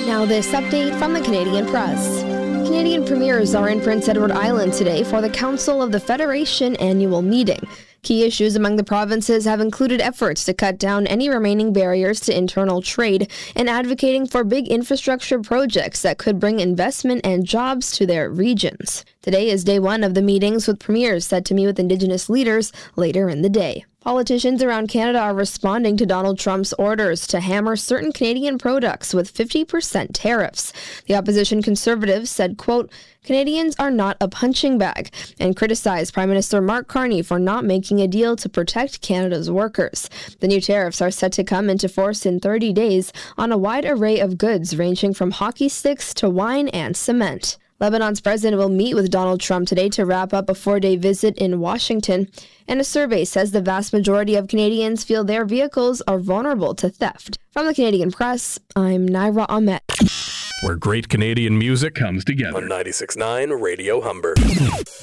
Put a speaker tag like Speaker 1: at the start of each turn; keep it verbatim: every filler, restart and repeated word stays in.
Speaker 1: Now this update from the Canadian Press. Canadian premiers are in Prince Edward Island today for the Council of the Federation annual meeting. Key issues among the provinces have included efforts to cut down any remaining barriers to internal trade and advocating for big infrastructure projects that could bring investment and jobs to their regions. Today is day one of the meetings, with premiers set to meet with Indigenous leaders later in the day. Politicians around Canada are responding to Donald Trump's orders to hammer certain Canadian products with fifty percent tariffs. The opposition Conservatives said, quote, Canadians are not a punching bag, and criticized Prime Minister Mark Carney for not making a deal to protect Canada's workers. The new tariffs are set to come into force in thirty days on a wide array of goods ranging from hockey sticks to wine and cement. Lebanon's president will meet with Donald Trump today to wrap up a four-day visit in Washington, and a survey says the vast majority of Canadians feel their vehicles are vulnerable to theft. From the Canadian Press, I'm Naira Ahmed.
Speaker 2: Where great Canadian music comes together. On ninety-six point nine Radio Humber.